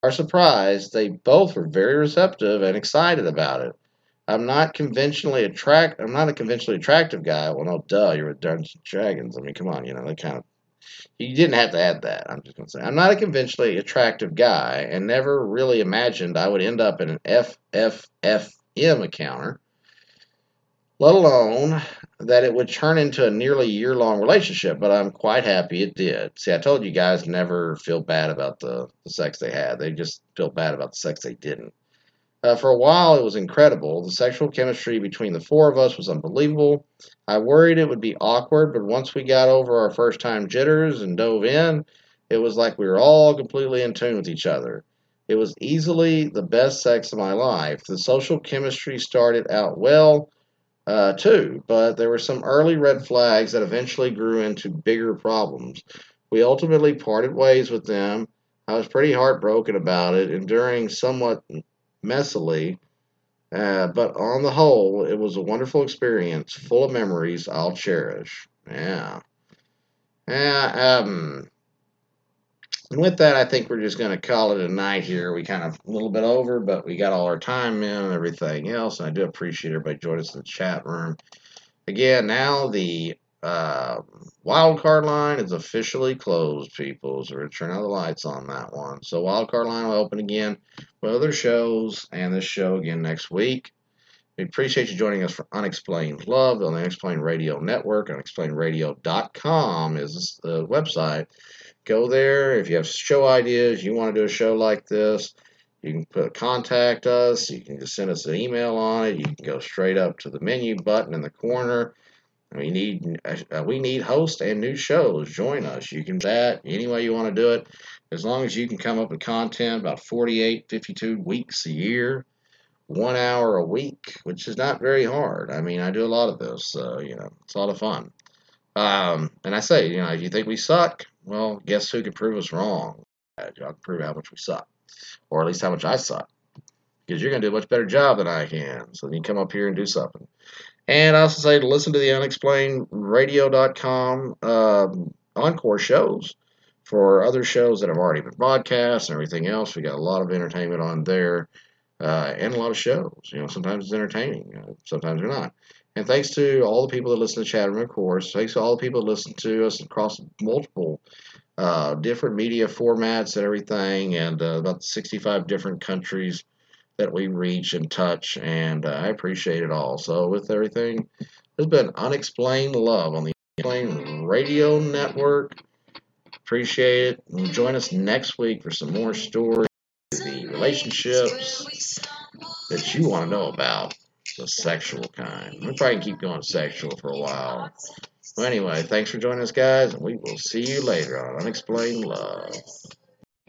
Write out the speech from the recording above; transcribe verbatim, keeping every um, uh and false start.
our surprise, they both were very receptive and excited about it. I'm not conventionally attract. I'm not a conventionally attractive guy. Well, no, duh, you're with Dungeons and Dragons. I mean, come on, you know, they kind of. You didn't have to add that. I'm just gonna say I'm not a conventionally attractive guy, and never really imagined I would end up in an F F F M encounter, let alone that it would turn into a nearly year long relationship, but I'm quite happy it did. See, I told you guys never feel bad about the, the sex they had. They just feel bad about the sex they didn't. Uh, for a while, it was incredible. The sexual chemistry between the four of us was unbelievable. I worried it would be awkward, but once we got over our first time jitters and dove in, it was like we were all completely in tune with each other. It was easily the best sex of my life. The social chemistry started out well, uh, too, but there were some early red flags that eventually grew into bigger problems. We ultimately parted ways with them. I was pretty heartbroken about it, enduring somewhat messily, uh, but on the whole, it was a wonderful experience, full of memories I'll cherish. Yeah. Yeah. Um, and with that, I think we're just going to call it a night here. We kind of a little bit over, but we got all our time in and everything else. And I do appreciate everybody joining us in the chat room. Again, now the uh, wild card line is officially closed, people. So we're going to turn out the lights on that one. So wild card line will open again with other shows and this show again next week. We appreciate you joining us for Unexplained Love on the Unexplained Radio Network. unexplained radio dot com is the website. Go there. If you have show ideas, you want to do a show like this, you can put contact us. You can just send us an email on it. You can go straight up to the menu button in the corner. We need uh, we need hosts and new shows. Join us. You can do that any way you want to do it, as long as you can come up with content about forty-eight, fifty-two weeks a year, one hour a week, which is not very hard. I mean, I do a lot of this, so you know it's a lot of fun. Um, and I say, you know, if you think we suck, well, guess who can prove us wrong? I can prove how much we suck, or at least how much I suck, because you're going to do a much better job than I can. So then you come up here and do something. And I also say to listen to the unexplained radio dot com um, encore shows for other shows that have already been broadcast and everything else. We got a lot of entertainment on there uh, and a lot of shows. You know, sometimes it's entertaining, uh, sometimes they're not. And thanks to all the people that listen to Chat Room, of course. Thanks to all the people that listen to us across multiple uh, different media formats and everything, and uh, about sixty-five different countries that we reach and touch. And uh, I appreciate it all. So, with everything, there's been Unexplained Love on the Unexplained Radio Network. Appreciate it. And join us next week for some more stories, the relationships that you want to know about, the sexual kind. We'll probably keep going sexual for a while. Well, anyway, thanks for joining us, guys, and we will see you later on Unexplained Love.